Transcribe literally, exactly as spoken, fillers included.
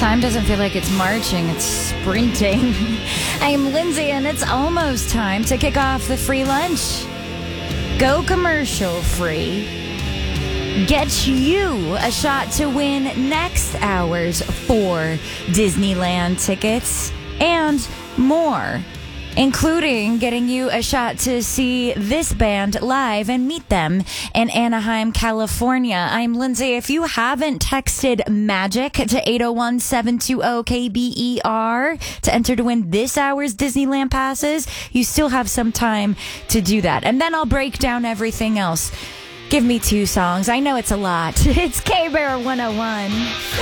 Time doesn't feel like it's marching, it's sprinting. I'm Lindsay, and it's almost time to kick off the free lunch. Go commercial free. Get you a shot to win next hour's four Disneyland tickets and more, including getting you a shot to see this band live and meet them in Anaheim, California. I'm Lindsay. If you haven't texted MAGIC to eight oh one, seven two zero, K B E R to enter to win this hour's Disneyland passes, you still have some time to do that. And then I'll break down everything else. Give me two songs. I know it's a lot. It's K-Bear one oh one.